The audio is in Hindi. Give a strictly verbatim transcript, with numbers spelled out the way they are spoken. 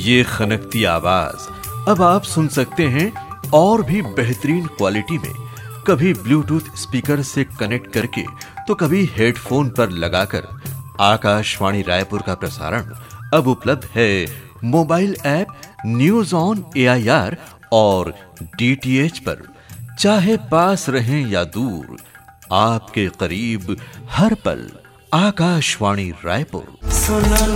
ये खनकती आवाज अब आप सुन सकते हैं और भी बेहतरीन क्वालिटी में, कभी ब्लूटूथ स्पीकर से कनेक्ट करके तो कभी हेडफोन पर लगाकर। आकाशवाणी रायपुर का प्रसारण अब उपलब्ध है mobile app news on A I R और डी टी एच पर। चाहे पास रहें या दूर, आपके करीब हर पल आकाशवाणी रायपुर।